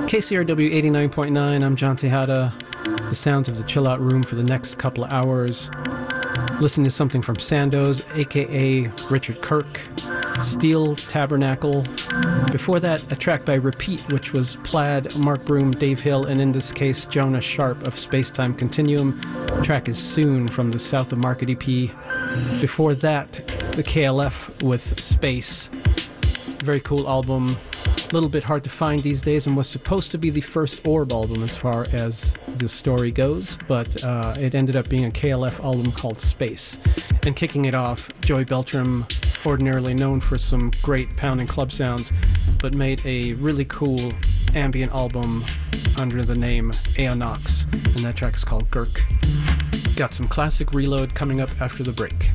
KCRW 89.9, I'm John Tejada. The sounds of the Chill Out Room for the next couple of hours. Listening to something from Sandoz, aka Richard Kirk, Steel Tabernacle. Before that, a track by Repeat, which was Plaid, Mark Broom, Dave Hill, and in this case, Jonah Sharp of Spacetime Continuum. The track is Soon from the South of Market EP. Before that, the KLF with Space. Very cool album. A little bit hard to find these days and was supposed to be the first Orb album as far as the story goes, but it ended up being a KLF album called Space. And kicking it off, Joey Beltram, ordinarily known for some great pounding club sounds, but made a really cool ambient album under the name Aonox, and that track is called Gurk. Got some classic Reload coming up after the break.